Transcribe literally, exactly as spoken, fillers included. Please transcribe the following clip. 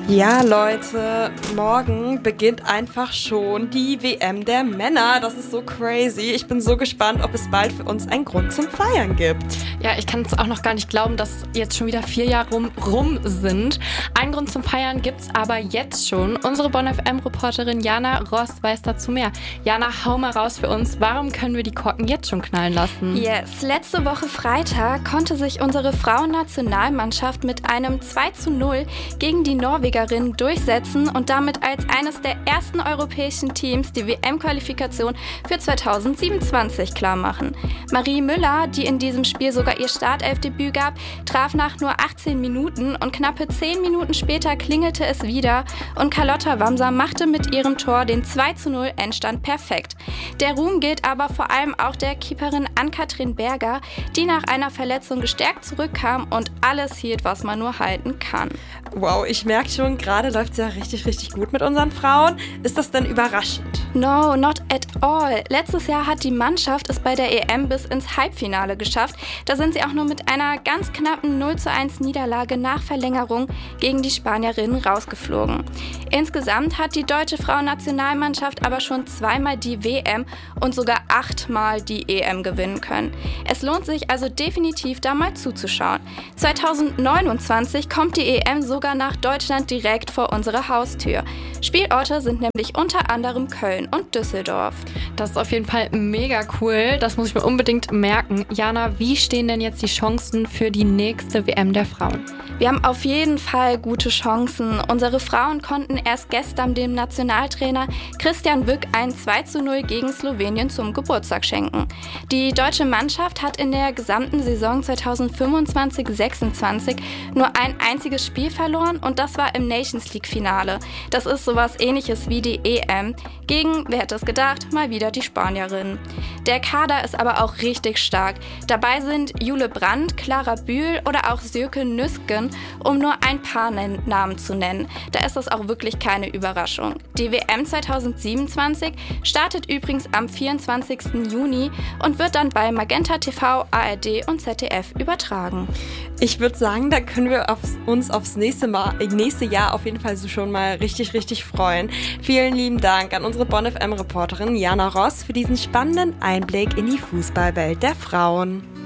Ja, Leute, morgen beginnt einfach schon die W M der Männer. Das ist so crazy. Ich bin so gespannt, ob es bald für uns einen Grund zum Feiern gibt. Ja, ich kann es auch noch gar nicht glauben, dass jetzt schon wieder vier Jahre rum, rum sind. Einen Grund zum Feiern gibt's aber jetzt schon. Unsere Bonn F M-Reporterin Jana Ross weiß dazu mehr. Jana, hau mal raus für uns. Warum können wir die Korken jetzt schon knallen lassen? Yes, letzte Woche Freitag konnte sich unsere Frauennationalmannschaft mit einem zwei zu null gegen die Norweger durchsetzen und damit als eines der ersten europäischen Teams die W M-Qualifikation für zweitausendsiebenundzwanzig klarmachen. Marie Müller, die in diesem Spiel sogar ihr Startelfdebüt gab, traf nach nur achtzehn Minuten und knappe zehn Minuten später klingelte es wieder und Carlotta Wamser machte mit ihrem Tor den zwei zu null Endstand perfekt. Der Ruhm gilt aber vor allem auch der Keeperin Ann-Kathrin Berger, die nach einer Verletzung gestärkt zurückkam und alles hielt, was man nur halten kann. Wow, ich merke schon, gerade läuft es ja richtig, richtig gut mit unseren Frauen. Ist das denn überraschend? No, not at all. Letztes Jahr hat die Mannschaft es bei der E M bis ins Halbfinale geschafft. Da sind sie auch nur mit einer ganz knappen null zu eins Niederlage nach Verlängerung gegen die Spanierinnen rausgeflogen. Insgesamt hat die deutsche Frauennationalmannschaft aber schon zweimal die W M und sogar achtmal die E M gewinnen können. Es lohnt sich also definitiv, da mal zuzuschauen. zweitausendneunundzwanzig kommt die E M sogar nach Deutschland direkt vor unsere Haustür. Spielorte sind nämlich unter anderem Köln und Düsseldorf. Das ist auf jeden Fall mega cool. Das muss ich mir unbedingt merken. Jana, wie stehen denn jetzt die Chancen für die nächste W M der Frauen? Wir haben auf jeden Fall gute Chancen. Unsere Frauen konnten erst gestern dem Nationaltrainer Christian Wück ein zwei zu null gegen Slowenien zum Geburtstag schenken. Die deutsche Mannschaft hat in der gesamten Saison zweitausendfünfundzwanzig sechsundzwanzig nur ein einziges Spiel verloren und das war im Nations League Finale. Das ist sowas Ähnliches wie die E M. Gegen, wer hätte es gedacht, mal wieder die Spanierinnen. Der Kader ist aber auch richtig stark. Dabei sind Jule Brandt, Clara Bühl oder auch Sjöke Nüsken, um nur ein paar Namen zu nennen. Da ist das auch wirklich keine Überraschung. Die W M zweitausendsiebenundzwanzig startet übrigens am vierundzwanzigsten Juni und wird dann bei Magenta T V, A R D und Z D F übertragen. Ich würde sagen, da können wir aufs, uns aufs nächste, Mal, nächste Jahr auf jeden Fall so schon mal richtig, richtig freuen. Vielen lieben Dank an unsere Bonn F M-Reporterin Jana Ross für diesen spannenden Einblick in die Fußballwelt der Frauen.